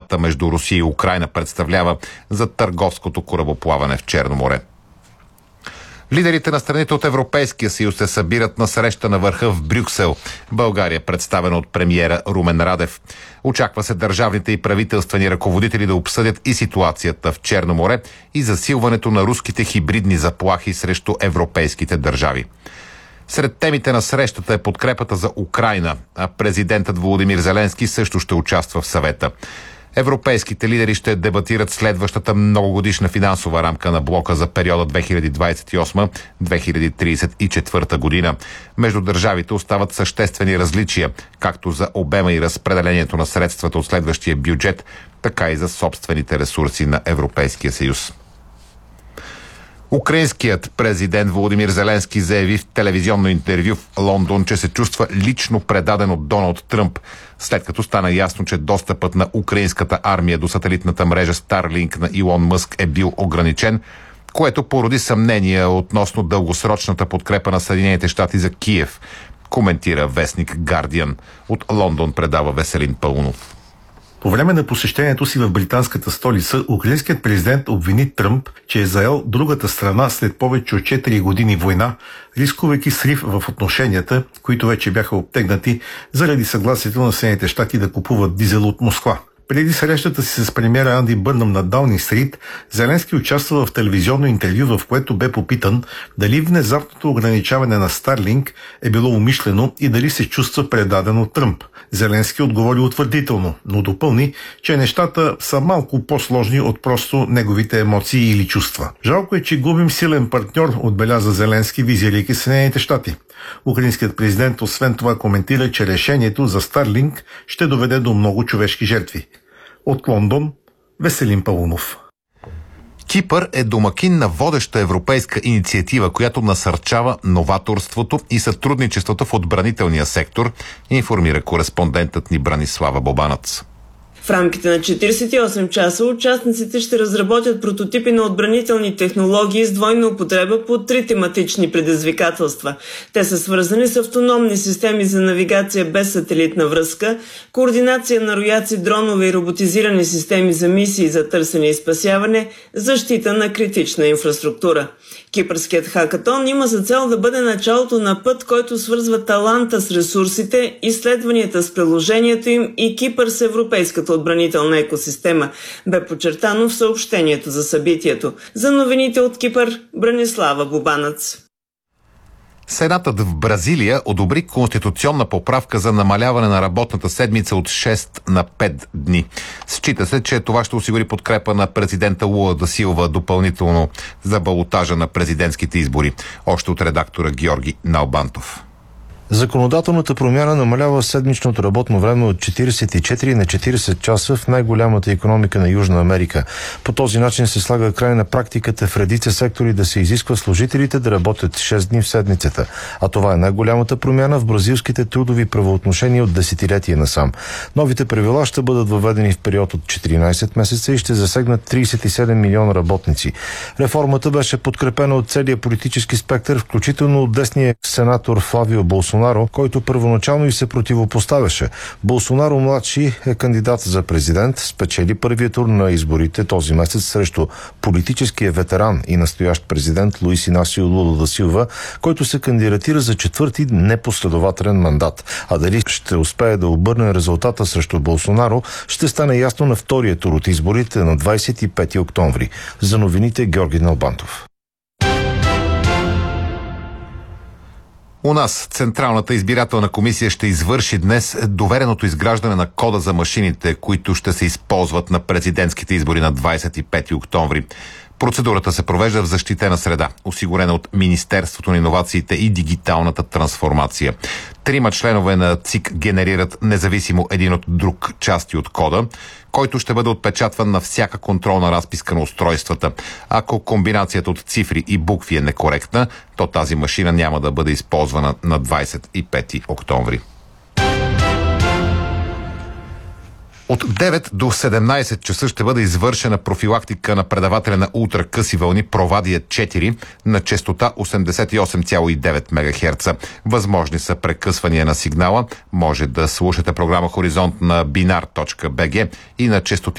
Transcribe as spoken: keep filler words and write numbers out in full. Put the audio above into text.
войната между Русия и Украйна представлява за търговското корабоплаване в Черно море. Лидерите на страните от Европейския съюз се събират на среща на върха в Брюксел. България, представена от премиера Румен Радев. Очаква се държавните и правителствени ръководители да обсъдят и ситуацията в Черно море и засилването на руските хибридни заплахи срещу европейските държави. Сред темите на срещата е подкрепата за Украйна, а президентът Володимир Зеленски също ще участва в съвета. Европейските лидери ще дебатират следващата многогодишна финансова рамка на блока за периода две хиляди двадесет и осма до две хиляди тридесет и четвърта година. Между държавите остават съществени различия, както за обема и разпределението на средствата от следващия бюджет, така и за собствените ресурси на Европейския съюз. Украинският президент Володимир Зеленски заяви в телевизионно интервю в Лондон, че се чувства лично предаден от Доналд Тръмп, след като стана ясно, че достъпът на украинската армия до сателитната мрежа Starlink на Илон Мъск е бил ограничен, което породи съмнения относно дългосрочната подкрепа на Съединените щати за Киев, коментира вестник Guardian. От Лондон предава Веселин Пълнов. По време на посещението си в британската столица, украинският президент обвини Тръмп, че е заел другата страна след повече от четири години война, рискувайки срив в отношенията, които вече бяха обтегнати заради съгласието на Съединените щати да купуват дизел от Москва. Преди срещата си с премиера Анди Бърнъм на Даунинг Стрит, Зеленски участва в телевизионно интервю, в което бе попитан дали внезапното ограничаване на Старлинг е било умишлено и дали се чувства предаден от Тръмп. Зеленски отговори утвърдително, но допълни, че нещата са малко по-сложни от просто неговите емоции или чувства. Жалко е, че губим силен партньор, отбеляза Зеленски, визирайки Съединените щати. Украинският президент освен това коментира, че решението за Старлинг ще доведе до много човешки жертви. От Лондон, Веселин Пълнов. Кипър е домакин на водеща европейска инициатива, която насърчава новаторството и сътрудничеството в отбранителния сектор, информира кореспондентът ни Бранислава Бобанац. В рамките на четиридесет и осем часа участниците ще разработят прототипи на отбранителни технологии с двойна употреба по три тематични предизвикателства. Те са свързани с автономни системи за навигация без сателитна връзка, координация на рояци, дронове и роботизирани системи за мисии за търсене и спасяване, защита на критична инфраструктура. Кипърският хакатон има за цел да бъде началото на път, който свързва таланта с ресурсите, изследванията с приложението им и Кипър с европейската отбранителна екосистема, бе подчертано в съобщението за събитието. За новините от Кипър, Бранислава Бобанац. Сенатът в Бразилия одобри конституционна поправка за намаляване на работната седмица от шест на пет дни. Счита се, че това ще осигури подкрепа на президента Лула да Силва допълнително за балотажа на президентските избори. Още от редактора Георги Налбантов. Законодателната промяна намалява седмичното работно време от четиридесет и четири на четиридесет часа в най-голямата икономика на Южна Америка. По този начин се слага край на практиката в редица сектори да се изисква служителите да работят шест дни в седмицата. А това е най-голямата промяна в бразилските трудови правоотношения от десетилетия насам. Новите правила ще бъдат въведени в период от четиринадесет месеца и ще засегнат тридесет и седем милиона работници. Реформата беше подкрепена от целия политически спектър, включително от десния сенатор Флавио Болсонаро, който първоначално и се противопоставяше. Болсонаро младши е кандидат за президент, спечели първия тур на изборите този месец срещу политическия ветеран и настоящ президент Луис Инасио Лула да Силва, който се кандидатира за четвърти непоследователен мандат. А дали ще успее да обърне резултата срещу Болсонаро, ще стане ясно на втория тур от изборите на двадесет и пети октомври. За новините Георги Налбантов. У нас Централната избирателна комисия ще извърши днес довереното изграждане на кода за машините, които ще се използват на президентските избори на двадесет и пети октомври. Процедурата се провежда в защитена среда, осигурена от Министерството на иновациите и дигиталната трансформация. Трима членове на ЦИК генерират независимо един от друг части от кода, който ще бъде отпечатван на всяка контролна разписка на устройствата. Ако комбинацията от цифри и букви е некоректна, то тази машина няма да бъде използвана на двадесет и пети октомври. От девет до седемнадесет часа ще бъде извършена профилактика на предавателя на ултракъси вълни Провадия четири на честота осемдесет и осем цяло и девет мегахерца. Възможни са прекъсвания на сигнала. Може да слушате програма Хоризонт на binar точка би джи и на честоти